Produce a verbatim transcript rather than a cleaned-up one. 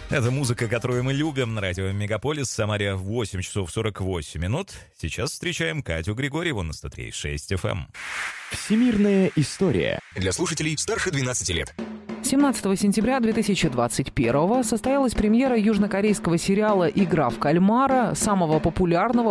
Это музыка, которую мы любим на радио Мегаполис. В Самаре восемь часов сорок восемь минут. Сейчас встречаем Катю Григорьеву на сто три и шесть эф эм. Всемирная история. Для слушателей старше двенадцати лет. семнадцатого сентября две тысячи двадцать первого состоялась премьера южнокорейского сериала «Игра в кальмара», самого популярного